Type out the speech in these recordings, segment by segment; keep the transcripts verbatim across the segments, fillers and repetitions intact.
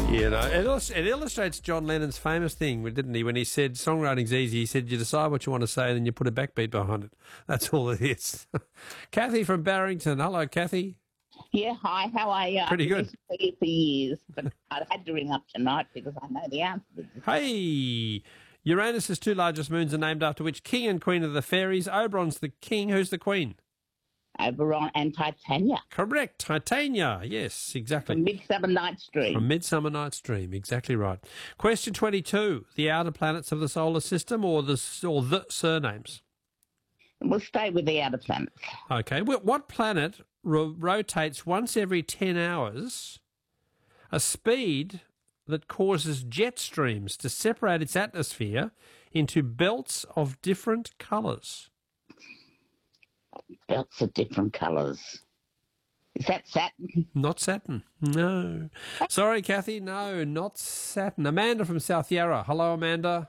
You know, it, illust- it illustrates John Lennon's famous thing, didn't he, when he said songwriting's easy. He said you decide what you want to say and then you put a backbeat behind it. That's all it is. Kathy from Barrington. Hello, Kathy. Yeah, hi, how are you? Pretty good. I've been listening for years, but I had to ring up tonight because I know the answer. Hey, Uranus's two largest moons are named after which king and queen of the fairies? Oberon's the king. Who's the queen? Oberon and Titania. Correct, Titania. Yes, exactly. From Midsummer Night's Dream. From Midsummer Night's Dream, exactly right. Question twenty-two: the outer planets of the solar system, or the or the surnames? We'll stay with the outer planets. Okay. What planet ro- rotates once every ten hours, a speed that causes jet streams to separate its atmosphere into belts of different colours? Belts of different colours. Is that Saturn? Not Saturn. No. Sorry, Kathy. No, not Saturn. Amanda from South Yarra. Hello, Amanda.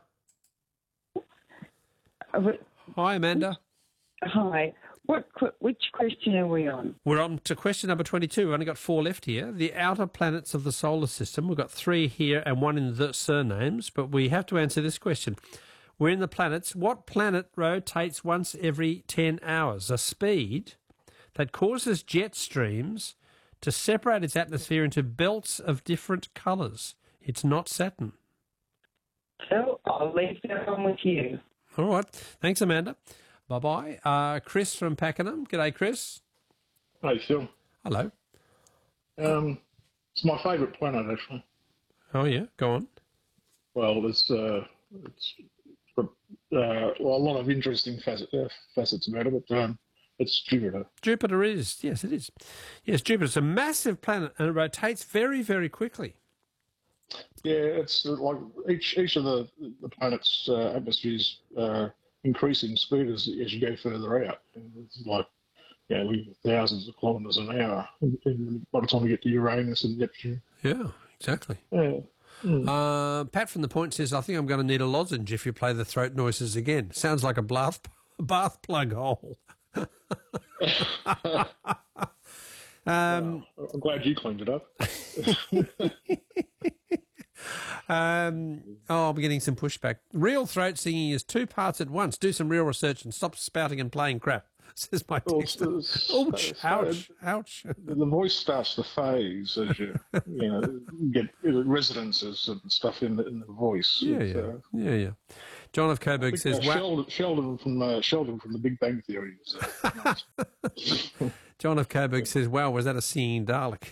Hi, Amanda. Hi. What? Which question are we on? We're on to question number twenty-two. We've only got four left here. The outer planets of the solar system. We've got three here and one in the surnames, but we have to answer this question. We're in the planets. What planet rotates once every ten hours? A speed that causes jet streams to separate its atmosphere into belts of different colours. It's not Saturn. So I'll leave that on with you. All right. Thanks, Amanda. Bye-bye. Uh, Chris from Pakenham. G'day, Chris. Hey, Phil. Hello. Um, it's my favourite planet, actually. Oh, yeah? Go on. Well, it's, uh, it's uh, well, a lot of interesting facet, uh, facets about it, but um, it's Jupiter. Jupiter is. Yes, it is. Yes, Jupiter's a massive planet and it rotates very, very quickly. Yeah, it's uh, like each each of the, the planet's uh, atmospheres uh, increasing speed as, as you go further out. And it's like, yeah, we thousands of kilometres an hour by the time we get to Uranus and Neptune. Yeah, exactly. Yeah. Mm. Uh, Pat from the Point says, I think I'm going to need a lozenge if you play the throat noises again. Sounds like a bath, bath plug hole. um, well, I'm glad you cleaned it up. um, oh, I'm getting some pushback. Real throat singing is two parts at once. Do some real research and stop spouting and playing crap, says my text. Well, it's, it's, ouch, it's, ouch, ouch. The voice starts to phase as you, you know, get resonances and stuff in the, in the voice. Yeah, it's, yeah, uh, yeah, yeah. John of Coburg says, uh, wow. Sheldon, Sheldon from uh, Sheldon from The Big Bang Theory. Uh, John of Coburg says, wow, was that a singing Dalek?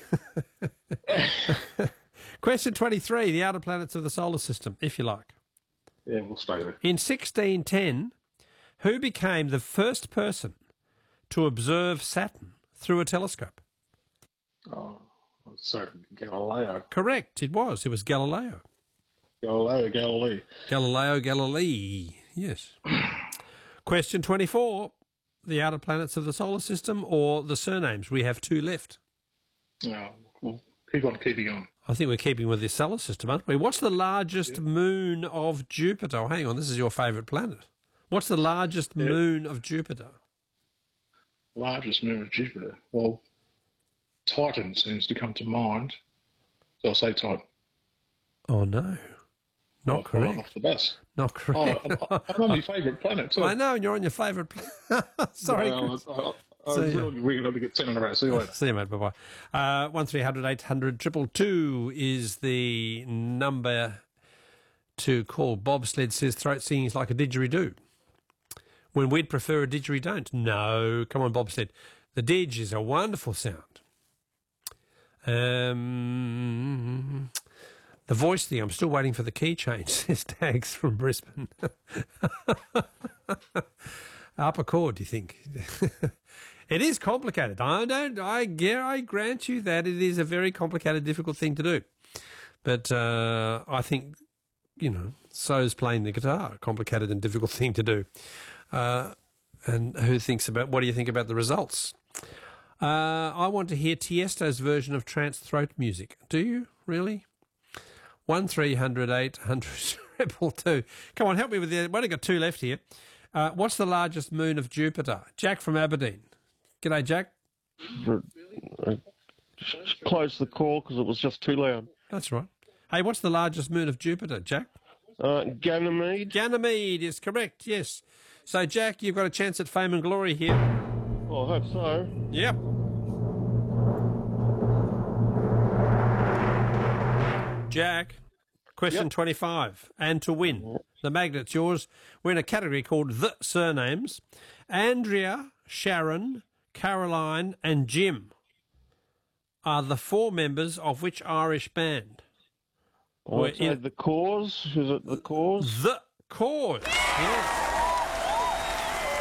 Question twenty-three, the outer planets of the solar system, if you like. Yeah, we'll stay there. In sixteen ten, who became the first person to observe Saturn through a telescope? Oh, so Galileo. Correct, it was. It was Galileo. Galileo Galilei. Galileo Galilei, yes. Question twenty-four, the outer planets of the solar system or the surnames? We have two left. No, we'll keep on keeping on. I think we're keeping with the solar system, aren't we? What's the largest yeah. moon of Jupiter? Oh, hang on, this is your favourite planet. What's the largest yeah. moon of Jupiter? Largest moon of Jupiter? Well, Titan seems to come to mind. So I'll say Titan. Oh, no. Not oh, correct. Off the bus. Not correct. Oh, I'm, I'm on my favourite planet, too. I know, and you're on your favourite planet. Sorry, no, Chris. I, I, I was really ringing to get ten in a row. See you later. See you, mate. Bye-bye. Uh, one three hundred eight hundred triple two is the number to call. Bobsled says throat singing is like a didgeridoo, when we'd prefer a didgeridoo. No, come on, Bobsled. The didge is a wonderful sound. Um, the voice thing, I'm still waiting for the key change, says Tags from Brisbane. Upper chord, do you think? It is complicated. I don't. I yeah, I grant you that it is a very complicated, difficult thing to do. But uh, I think, you know, so is playing the guitar, a complicated and difficult thing to do. Uh, and who thinks about? What do you think about the results? Uh, I want to hear Tiesto's version of trance throat music. Do you really? One three hundred eight hundred triple two. Come on, help me with the. We've only got two left here. Uh, what's the largest moon of Jupiter? Jack from Aberdeen. G'day, Jack. I just closed the call because it was just too loud. That's right. Hey, what's the largest moon of Jupiter, Jack? Uh, Ganymede. Ganymede is correct, yes. So, Jack, you've got a chance at fame and glory here. Well, I hope so. Yep. Jack, question Yep. twenty-five. And to win, the magnet's yours. We're in a category called The Surnames. Andrea, Sharon, Caroline, and Jim are the four members of which Irish band? I'll We're say in- the cause. Is it the cause? The Cause. Yes.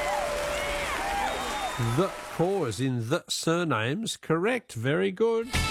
The Cause in The Surnames. Correct. Very good.